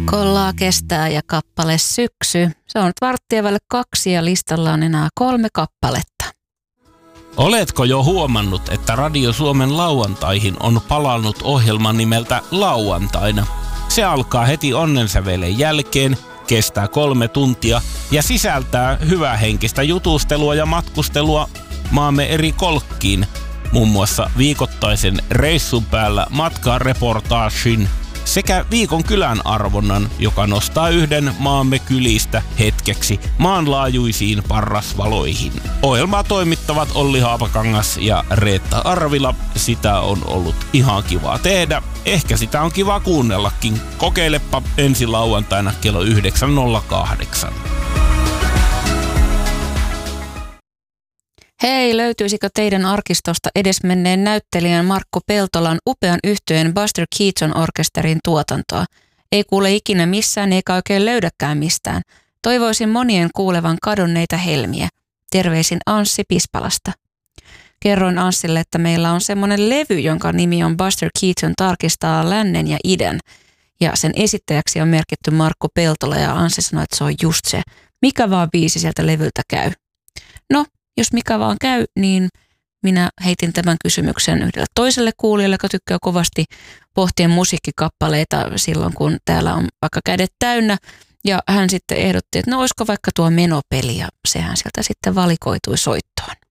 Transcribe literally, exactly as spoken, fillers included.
Kollaa kestää ja kappale Syksy. Se on nyt varttia vaille kaksi ja listalla on enää kolme kappaletta. Oletko jo huomannut, että Radio Suomen lauantaihin on palannut ohjelma nimeltä Lauantaina? Se alkaa heti onnensävelen jälkeen, kestää kolme tuntia ja sisältää hyvähenkistä jutustelua ja matkustelua maamme eri kolkkiin. Muun muassa viikoittaisen reissun päällä matkareportaagin sekä viikon kylän arvonnan, joka nostaa yhden maamme kylistä hetkeksi maanlaajuisiin parrasvaloihin. Ohjelmaa toimittavat Olli Haapakangas ja Reetta Arvila. Sitä on ollut ihan kiva tehdä. Ehkä sitä on kiva kuunnellakin. Kokeilepa ensi lauantaina kello yhdeksän nolla kahdeksan. Hei, löytyisikö teidän arkistosta edesmenneen näyttelijän Markku Peltolan upean yhtyeen Buster Keaton orkesterin tuotantoa? Ei kuule ikinä missään eikä oikein löydäkään mistään. Toivoisin monien kuulevan kadonneita helmiä. Terveisin Anssi Pispalasta. Kerroin Anssille, että meillä on semmoinen levy, jonka nimi on Buster Keaton tarkistaa lännen ja idän. Ja sen esittäjäksi on merkitty Markku Peltola ja Anssi sanoi, että se on just se. Mikä vaan biisi sieltä levyltä käy? No, jos mikä vaan käy, niin minä heitin tämän kysymyksen yhdelle toiselle kuulijalle, joka tykkää kovasti pohtia musiikkikappaleita silloin, kun täällä on vaikka kädet täynnä. Ja hän sitten ehdotti, että no olisiko vaikka tuo Menopeli, ja sehän sieltä sitten valikoitui soittoon.